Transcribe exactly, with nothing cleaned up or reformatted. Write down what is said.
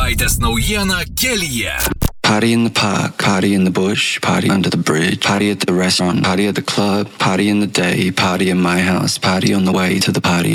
Savaitės naujiena kelyje. Party in the park, party in the bush, party under the bridge, party at the restaurant, party at the club, party in the day, party in my house, party on the way to the party.